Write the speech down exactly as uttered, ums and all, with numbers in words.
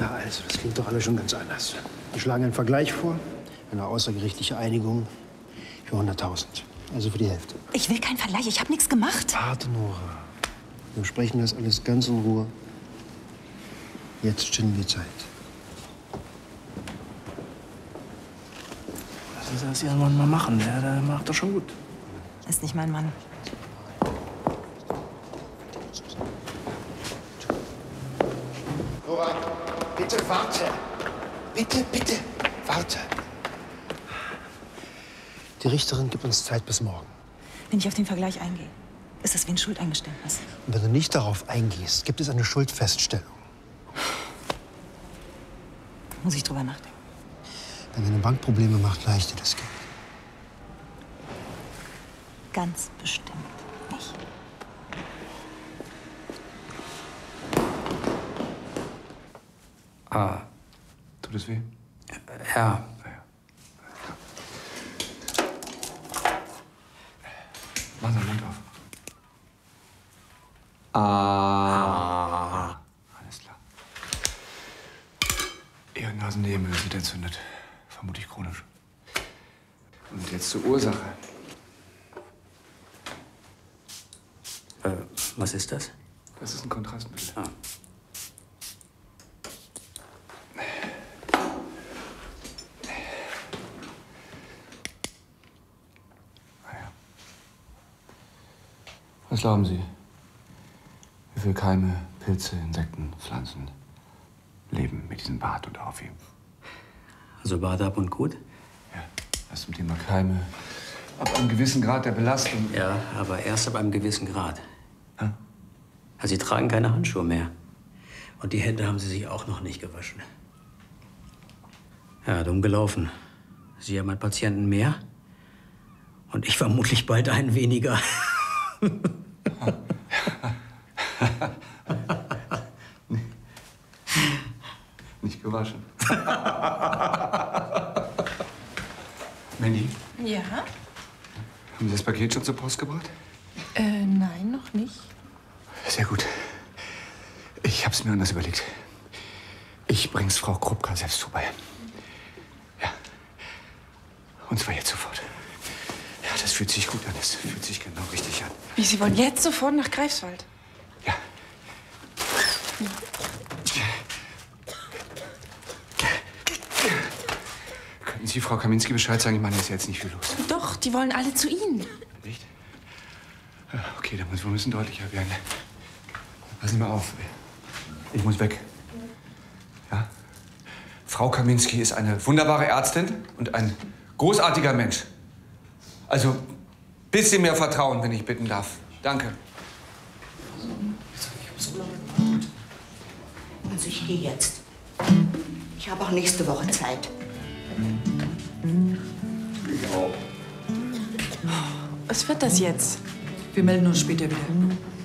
Na also, das klingt doch alles schon ganz anders. Wir schlagen einen Vergleich vor, eine außergerichtliche Einigung für hunderttausend. Also für die Hälfte. Ich will keinen Vergleich, ich habe nichts gemacht. Warte, Nora. Wir besprechen das alles ganz in Ruhe. Jetzt schinden wir Zeit. Lassen Sie das Ihren Mann mal machen, der, der macht das schon gut. Ist nicht mein Mann. Nora, bitte warte. Bitte, bitte, warte. Die Richterin gibt uns Zeit bis morgen. Wenn ich auf den Vergleich eingehe, ist das wie ein Schuldeingeständnis. Und wenn du nicht darauf eingehst, gibt es eine Schuldfeststellung. Muss ich drüber nachdenken. Wenn deine Bankprobleme macht, leicht dir das Geld. Ganz bestimmt nicht. Ah. Tut es weh? Ja. Machen Sie den Mund auf. Ah. Alles klar. Ihr Nasennebenhöhle sind entzündet. Vermutlich chronisch. Und jetzt zur Ursache. Äh, was ist das? Das ist ein Kontrastmittel. Ah. Was glauben Sie? Wie viele Keime, Pilze, Insekten, Pflanzen leben mit diesem Bad und auf ihm? Also Bad ab und gut? Ja, das zum Thema Keime. Ab einem gewissen Grad der Belastung. Ja, aber erst ab einem gewissen Grad. Hä? Also Sie tragen keine Handschuhe mehr. Und die Hände haben Sie sich auch noch nicht gewaschen. Ja, dumm gelaufen. Sie haben einen Patienten mehr und ich vermutlich bald einen weniger. Nicht gewaschen. Mandy, Ja? haben Sie das Paket schon zur Post gebracht? Äh, nein, noch nicht. Sehr gut. Ich hab's mir anders überlegt. Ich bring's Frau Krupka selbst vorbei. Ja. Und zwar jetzt sofort. Ja, das fühlt sich gut an. Das fühlt sich genau richtig an. Wie, Sie wollen jetzt sofort nach Greifswald? Ja. Könnten Sie Frau Kaminski Bescheid sagen? Ich meine, ist jetzt nicht viel los. Doch, die wollen alle zu Ihnen. Nicht? Ja, okay, dann müssen wir müssen deutlicher werden. Passen Sie mal auf. Ich muss weg. Ja? Frau Kaminski ist eine wunderbare Ärztin und ein großartiger Mensch. Also, bisschen mehr Vertrauen, wenn ich bitten darf. Danke. Also ich gehe jetzt. Ich habe auch nächste Woche Zeit. Was wird das jetzt? Wir melden uns später wieder.